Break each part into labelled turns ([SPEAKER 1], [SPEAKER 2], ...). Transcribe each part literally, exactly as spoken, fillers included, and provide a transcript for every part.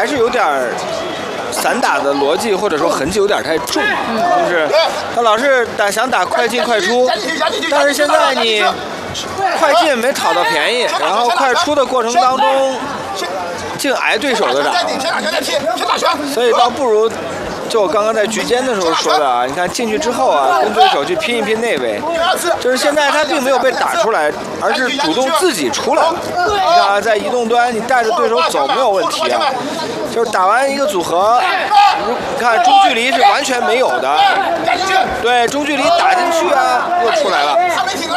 [SPEAKER 1] 还是有点散打的逻辑或者说痕迹有点太重，就是他老是打想打快进快出，但是现在你快进没讨到便宜，然后快出的过程当中净挨对手的打，所以倒不如就我刚刚在局间的时候说的啊，你看进去之后啊，跟对手去拼一拼内围，就是现在他并没有被打出来，而是主动自己出来了。你看啊，在移动端你带着对手走没有问题啊，就是打完一个组合，你看中距离是完全没有的，对，中距离打进去啊，又出来了。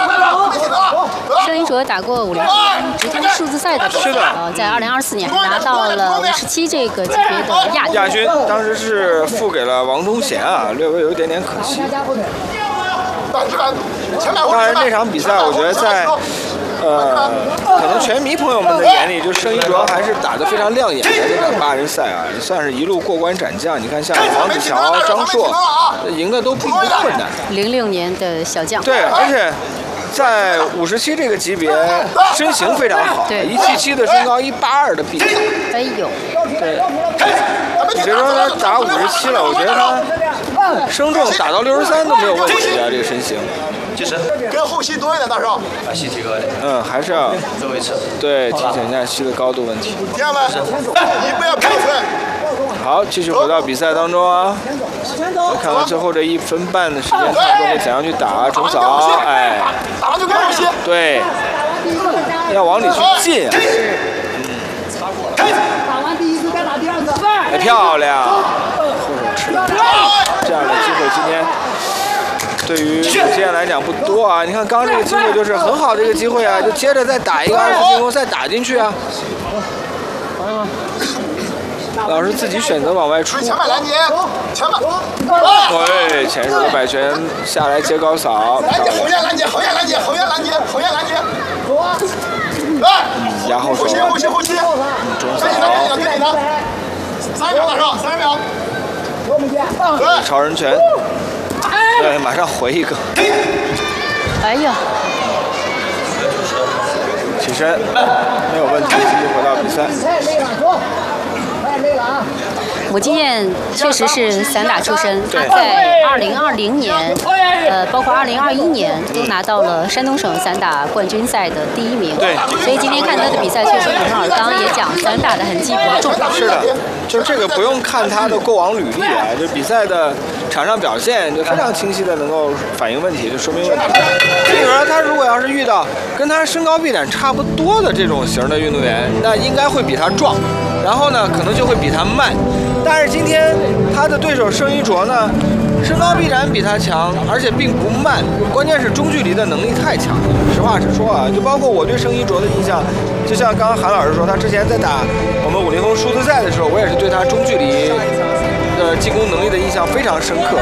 [SPEAKER 2] 盛一卓打过五零直通数字赛的比赛，呃，在二零二四年拿到了五十七这个级别的亚军。
[SPEAKER 1] 亚军当时是付给了王宗贤啊，略微有一点点可惜。当然那场比赛，我觉得在呃，可能拳迷朋友们的眼里，就盛一卓还是打得非常亮眼的这场八人赛啊，也算是一路过关斩将。你看像王子乔、张硕，赢的都不困难。
[SPEAKER 2] 零六年的小将。
[SPEAKER 1] 对，而且在五十七这个级别，身形非常好，
[SPEAKER 2] 对，
[SPEAKER 1] 一七七的身高，一八二的臂展。
[SPEAKER 2] 哎呦，
[SPEAKER 1] 对，你别说他打五十七了，我觉得他升重打到六十三都没有问题啊，这个身形。
[SPEAKER 3] 其实
[SPEAKER 4] 跟后膝多一点，大少。
[SPEAKER 3] 把膝提高一点。
[SPEAKER 1] 嗯，还是要
[SPEAKER 3] 周围侧。
[SPEAKER 1] 对，提醒一下膝的高度问题。
[SPEAKER 4] 弟兄们，你不要飘出来。
[SPEAKER 1] 好，继续回到比赛当中啊。来看看最后这一分半的时间，他们会怎样去打重扫？哎，
[SPEAKER 4] 打完就跟后膝。
[SPEAKER 1] 对，要往里去进啊。
[SPEAKER 5] 打完第一次，再打第二次。
[SPEAKER 1] 哎，漂亮！后手吃了，这样的机会今天对于福建来讲不多啊。你看刚刚这个机会就是很好的一个机会啊，就接着再打一个二次进攻，再打进去啊。老师自己选择往外出。
[SPEAKER 4] 前面拦截，前面。
[SPEAKER 1] 对，前手的摆拳下来接高扫，
[SPEAKER 4] 拦截，后沿拦截，后沿拦截，后沿拦截，后沿拦截。来，
[SPEAKER 1] 压后手。
[SPEAKER 4] 后膝，后膝，后膝。
[SPEAKER 1] 中扫。
[SPEAKER 4] 三秒，大少，三秒。
[SPEAKER 1] 超人拳。对，马上回一个。
[SPEAKER 2] 哎呀！
[SPEAKER 1] 起身，没有问题，继续回到比赛。
[SPEAKER 2] 母鸡燕确实是散打出身，她在二零二零年，呃，包括二零二一年都拿到了山东省散打冠军赛的第一名。
[SPEAKER 1] 对，
[SPEAKER 2] 所以今天看她的比赛，确实很好。刚刚也讲散打的痕迹比较重。
[SPEAKER 1] 是的，就是这个不用看她的过往履历啊，就比赛的场上表现就非常清晰的能够反映问题，就说明问题。所以说，他如果要是遇到跟他身高臂展差不多的这种型的运动员，那应该会比他壮。然后呢，可能就会比他慢，但是今天他的对手盛一卓呢，身高臂展比他强，而且并不慢，关键是中距离的能力太强了。实话实说啊，就包括我对盛一卓的印象，就像刚刚韩老师说，他之前在打我们武林风数字赛的时候，我也是对他中距离的进攻能力的印象非常深刻。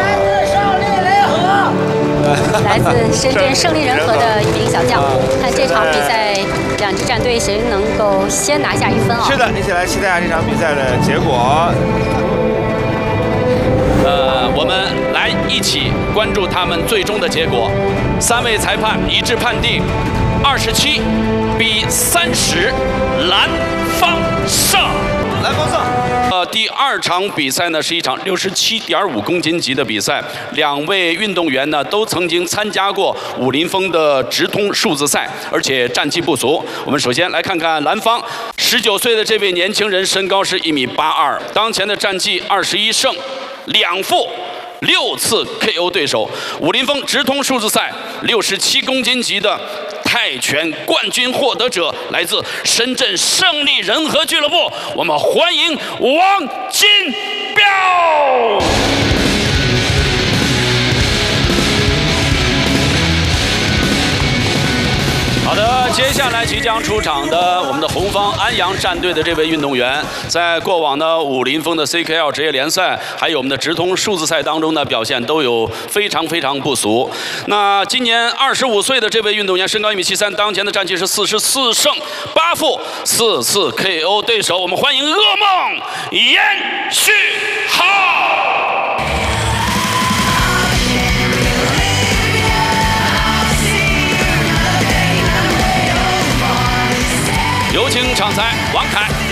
[SPEAKER 2] 来自深圳胜利人和的一名小将，看这场比赛，两支战队谁能够先拿下一分啊？
[SPEAKER 1] 是的，一起来期待下这场比赛的结果。
[SPEAKER 6] 呃，我们来一起关注他们最终的结果。三位裁判一致判定，二十七比三十，蓝方胜。
[SPEAKER 1] 蓝方胜。
[SPEAKER 6] 呃，第二场比赛呢是一场六十七点五公斤级的比赛，两位运动员呢都曾经参加过武林风的直通数字赛，而且战绩不俗。我们首先来看看蓝方，十九岁的这位年轻人身高是一米八二，当前的战绩二十一胜两负。六次 K O 对手，武林风直通数字赛六十七公斤级的泰拳冠军获得者，来自深圳胜利人和俱乐部，我们欢迎王金彪。好的，接下来即将出场的我们的红方安阳战队的这位运动员，在过往的武林风的 C K L 职业联赛，还有我们的直通数字赛当中呢，表现都有非常非常不俗。那今年二十五岁的这位运动员，身高一米七三，当前的战绩是四十四胜八负，四次 K O 对手，我们欢迎噩梦严旭浩。有请场裁王凯。